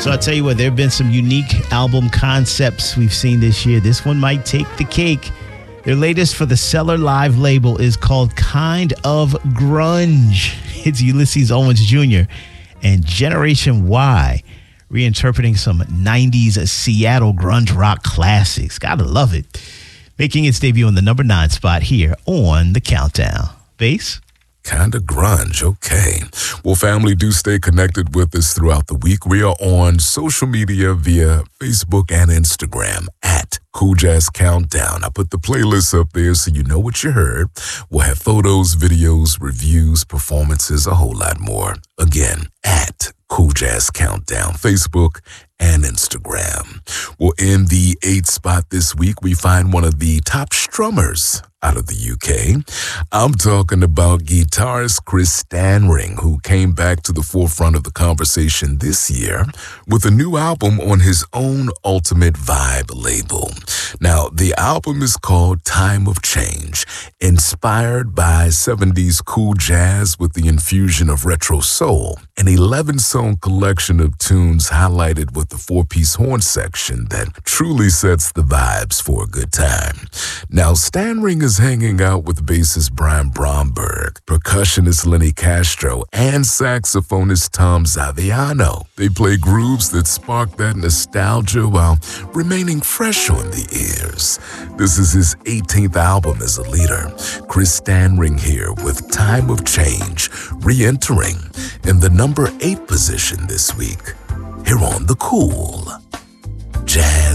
So I'll tell you what, there have been some unique album concepts we've seen this year. This one might take the cake. Their latest for the Cellar Live label is called Kind of Grunge. It's Ulysses Owens Jr. and Generation Y reinterpreting some 90s Seattle grunge rock classics. Gotta love it. Making its debut on the number 9 spot here on The Countdown. Bass? Kinda grunge, okay. Well, family, do stay connected with us throughout the week. We are on social media via Facebook and Instagram at Cool Jazz Countdown. I put the playlist up there so you know what you heard. We'll have photos, videos, reviews, performances, a whole lot more. Again, at Cool Jazz Countdown, Facebook and Instagram. Well, in the 8th spot this week, we find one of the top strummers out of the UK. I'm talking about guitarist Chris Stanring, who came back to the forefront of the conversation this year with a new album on his own Ultimate Vibe label. Now, the album is called Time of Change, inspired by 70s cool jazz with the infusion of retro soul, an 11-song collection of tunes highlighted with the 4-piece horn section that truly sets the vibes for a good time. Now, Stanring is hanging out with bassist Brian Bromberg, percussionist Lenny Castro, and saxophonist Tom Zaviano. They play grooves that spark that nostalgia while remaining fresh on the ears. This is his 18th album as a leader. Chris Stanring here with Time of Change, re-entering in the number 8 position this week, here on the Cool Jazz